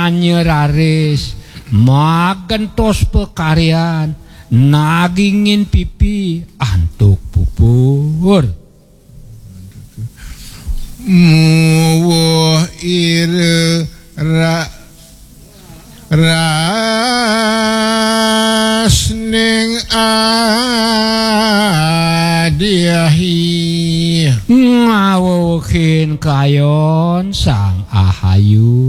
nyeraris magentos pekarian nagingin pipi antuk pupur muwuh ire rasning adiahi ngawuhin kayon sang ahayu